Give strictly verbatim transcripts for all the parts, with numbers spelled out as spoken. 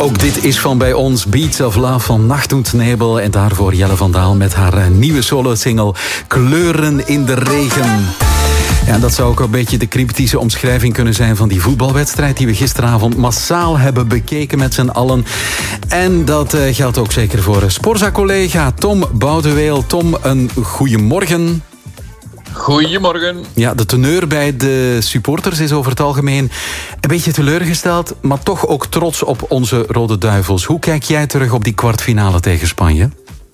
Ook dit is van bij ons, Beats of Love van Nacht und Nebel. En daarvoor Jelle van Daal met haar nieuwe solo-single Kleuren in de regen. Ja, dat zou ook een beetje de cryptische omschrijving kunnen zijn van die voetbalwedstrijd die we gisteravond massaal hebben bekeken met z'n allen. En dat uh, geldt ook zeker voor Sporza-collega Tom Boudeweel. Tom, een goeiemorgen. Goedemorgen. Ja, de teneur bij de supporters is over het algemeen een beetje teleurgesteld, maar toch ook trots op onze Rode Duivels. Hoe kijk jij terug op die kwartfinale tegen Spanje?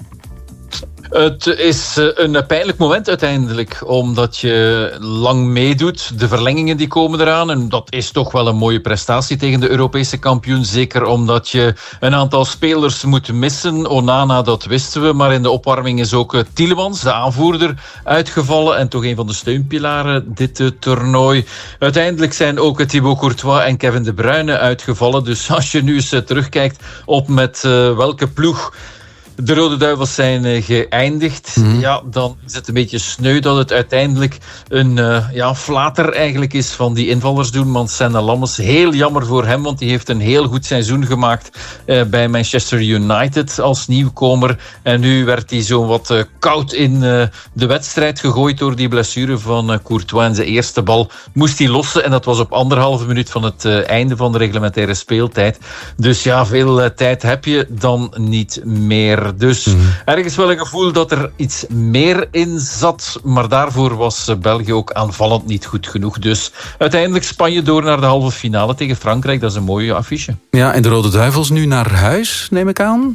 Het is een pijnlijk moment uiteindelijk, omdat je lang meedoet. De verlengingen die komen eraan en dat is toch wel een mooie prestatie tegen de Europese kampioen. Zeker omdat je een aantal spelers moet missen. Onana, dat wisten we, maar in de opwarming is ook Tielemans, de aanvoerder, uitgevallen en toch een van de steunpilaren dit toernooi. Uiteindelijk zijn ook Thibaut Courtois en Kevin De Bruyne uitgevallen. Dus als je nu eens terugkijkt op met uh, welke ploeg de Rode Duivels zijn uh, geëindigd, mm-hmm. ja, dan is het een beetje sneu dat het uiteindelijk een uh, ja, flater eigenlijk is van die invallersdoelman Senna Lammes. Heel jammer voor hem, want die heeft een heel goed seizoen gemaakt uh, bij Manchester United als nieuwkomer. En nu werd hij zo wat uh, koud in uh, de wedstrijd gegooid door die blessure van uh, Courtois. En zijn eerste bal moest hij lossen en dat was op anderhalve minuut van het uh, einde van de reglementaire speeltijd. Dus ja, veel uh, tijd heb je dan niet meer. Dus mm-hmm. ergens wel een gevoel dat er iets meer in zat. Maar daarvoor was België ook aanvallend niet goed genoeg. Dus uiteindelijk Spanje door naar de halve finale tegen Frankrijk. Dat is een mooie affiche. Ja, en de Rode Duivels nu naar huis, neem ik aan?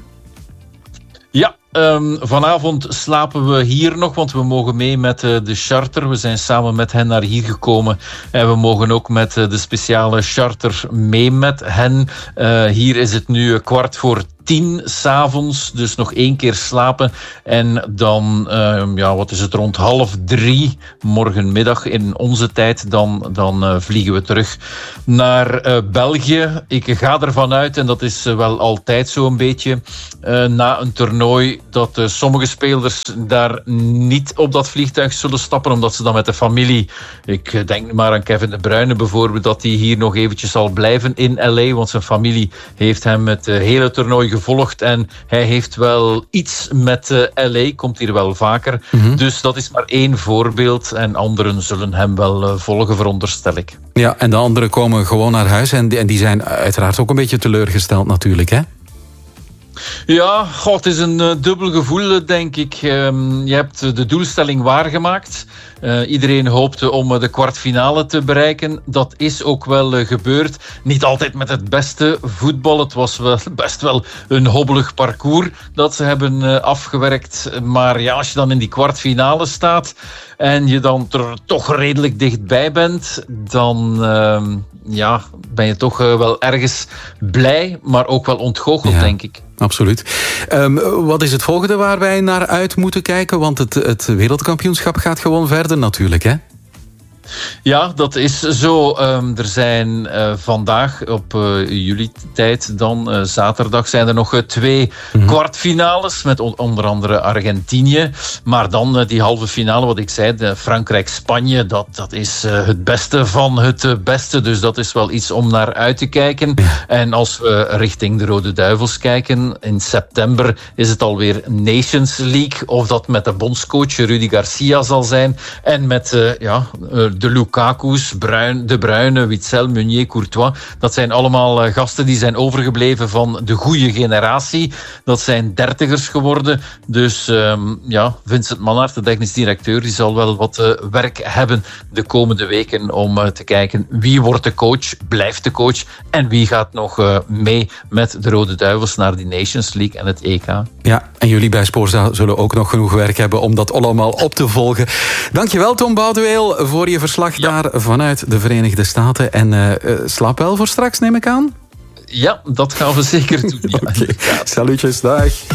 Ja. Um, vanavond slapen we hier nog, want we mogen mee met uh, de charter. We zijn samen met hen naar hier gekomen en we mogen ook met uh, de speciale charter mee met hen. Uh, hier is het nu kwart voor tien 's avonds, dus nog één keer slapen. En dan, uh, ja, wat is het, rond half drie morgenmiddag in onze tijd, dan, dan uh, vliegen we terug naar uh, België. Ik ga ervan uit, en dat is uh, wel altijd zo'n beetje, uh, na een toernooi, dat uh, sommige spelers daar niet op dat vliegtuig zullen stappen, omdat ze dan met de familie, ik denk maar aan Kevin De Bruyne bijvoorbeeld, dat hij hier nog eventjes zal blijven in L A, want zijn familie heeft hem het uh, hele toernooi gevolgd en hij heeft wel iets met uh, L A, komt hier wel vaker. Mm-hmm. Dus dat is maar één voorbeeld en anderen zullen hem wel uh, volgen, veronderstel ik. Ja, en de anderen komen gewoon naar huis en die, en die zijn uiteraard ook een beetje teleurgesteld natuurlijk, hè? Ja, God, het is een uh, dubbel gevoel, denk ik. Um, je hebt de doelstelling waargemaakt. Uh, iedereen hoopte om uh, de kwartfinale te bereiken. Dat is ook wel uh, gebeurd. Niet altijd met het beste voetbal. Het was wel, best wel een hobbelig parcours dat ze hebben uh, afgewerkt. Maar ja, als je dan in die kwartfinale staat en je dan er toch redelijk dichtbij bent, dan uh, ja, ben je toch uh, wel ergens blij, maar ook wel ontgoocheld, ja. denk ik. Absoluut. Um, wat is het volgende waar wij naar uit moeten kijken? Want het, het wereldkampioenschap gaat gewoon verder natuurlijk, hè? Ja, dat is zo. Um, er zijn uh, vandaag op uh, jullie tijd dan, uh, zaterdag, zijn er nog uh, twee mm-hmm. kwartfinales met on- onder andere Argentinië. Maar dan uh, die halve finale, wat ik zei, Frankrijk-Spanje, dat, dat is uh, het beste van het uh, beste. Dus dat is wel iets om naar uit te kijken. Ja. En als we richting de Rode Duivels kijken, in september is het alweer Nations League. Of dat met de bondscoach Rudi Garcia zal zijn. En met uh, ja, uh, de Lukaku's, Bruin, De Bruyne, Witsel, Meunier, Courtois. Dat zijn allemaal uh, gasten die zijn overgebleven van de goede generatie. Dat zijn dertigers geworden. Dus um, ja, Vincent Mannaert, de technisch directeur, die zal wel wat uh, werk hebben de komende weken om uh, te kijken wie wordt de coach, blijft de coach en wie gaat nog uh, mee met de Rode Duivels naar die Nations League en het E K. Ja, en jullie bij Sporza zullen ook nog genoeg werk hebben om dat allemaal op te volgen. Dankjewel, Tom Boudeweel, voor je verslag ja. daar vanuit de Verenigde Staten. En uh, uh, slaap wel voor straks, neem ik aan? Ja, dat gaan we zeker doen. Ja. Okay. Salutjes, dag.